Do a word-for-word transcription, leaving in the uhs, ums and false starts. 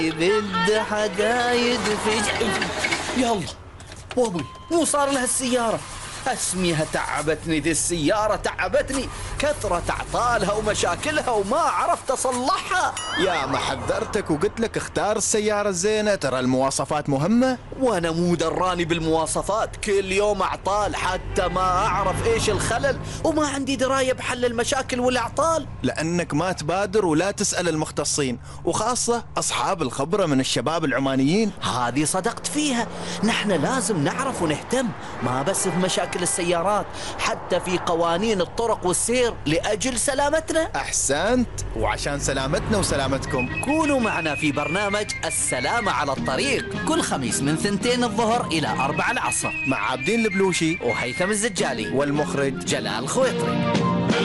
بد حقايد في ج... يلا وابوي مو صار لها السيارة. اسميها تعبتني ذي السيارة، تعبتني كثرة اعطالها ومشاكلها وما عرفت اصلحها. يا ما حذرتك وقلت لك اختار السيارة الزينة، ترى المواصفات مهمة. وانا مو دراني بالمواصفات، كل يوم اعطال حتى ما اعرف ايش الخلل وما عندي دراية بحل المشاكل والاعطال. لانك ما تبادر ولا تسأل المختصين، وخاصة اصحاب الخبرة من الشباب العمانيين. هذه صدقت فيها، نحن لازم نعرف ونهتم، ما بس في مشاكل السيارات، حتى في قوانين الطرق والسير لأجل سلامتنا. أحسنت، وعشان سلامتنا وسلامتكم كونوا معنا في برنامج السلامة على الطريق كل خميس من ثنتين الظهر إلى أربع العصر مع عابدين البلوشي وهيثم الزجالي والمخرج جلال خويطري.